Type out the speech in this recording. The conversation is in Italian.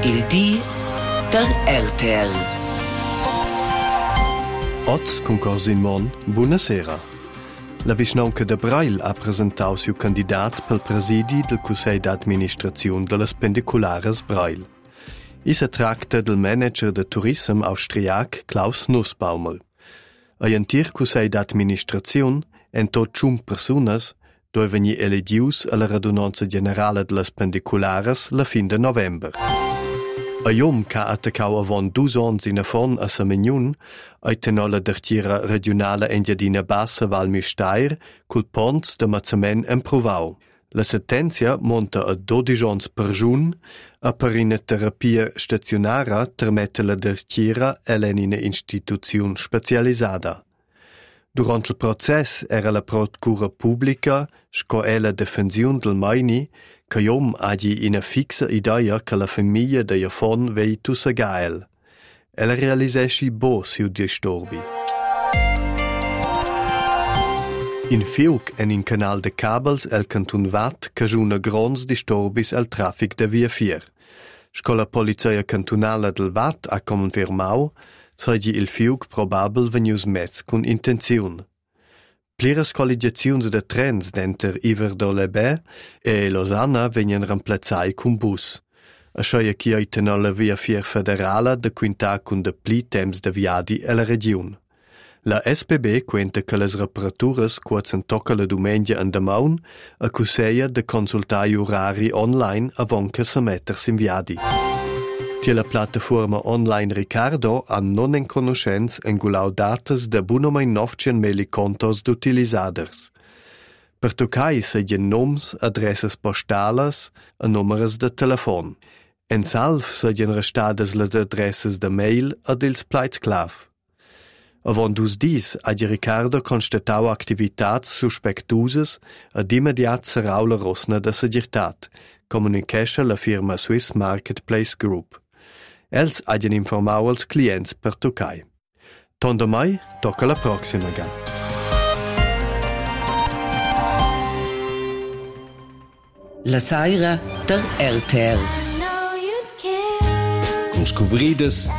Il di der RTL. Oz con Corsin Mon, buonasera. La Vischnaunca de Brail ha presentato suo candidato per il presidi del Consiglio d'Amministrazione delle Pendiculares Brail. Si tratta del manager de turismo austriac Klaus Nussbaumer. A antir Consiglio d'Amministrazione en tot 5 personas dove venir elegius alla radunanza generale delle Pendiculares la fin de november. A iom ca attacau avon 2 ans in affon a Samignon, ai tenola d'artiera regionale Engiadina Bassa Val Müstair, col ponts de Mazzamen improvau. La sentenzia monta a 12 ans per giun, a per una terapia stazionara termette la d'artiera elen in instituzione specializzata. Durant il process era la procura pubblica, sco ella defensione del Maini, che iom hagi una fixa idea che la famiglia de Jafon vei tussa gael. Ella realisesci bo siu disturbi. In Fiuc en in canal de cabels el cantun Vat cagiuna grons disturbis al traffic de via 4. Sco la polizia cantunala del Vat ha confermau, sagi il Fiuc probabel venius mezz cun intenziun. Pliras colligaziuns de trens d'enter Iverdolebè e Lausanna venien remplazai cun bus. Aschoia chi ai tenor la via 4 federala de quintar cun de pli temps de viadi e la region. La SBB quenta che les reparaturas quazan tocca la dumengia andamaun accuseia de consultai orari online avon che se metters in viadi. Tie la piattaforma online Ricardo han non en conoscenz engulau datas de bunomai 900.000 contos d'utilisaders. Per toccai segien noms, adresses postalas e numeres de telefon. En salv segien restadas les adresses de mail ad ils plaids clav. Avon dus dis hagi Ricardo constatau activitats suspectusas ad immediat serau la rosna de segirtat, comunicescha la firma Swiss Marketplace Group. Els hagien informau als clients per toccai. Tonda mai, tocca la prossima ga. La saira der RTL. Con scobridas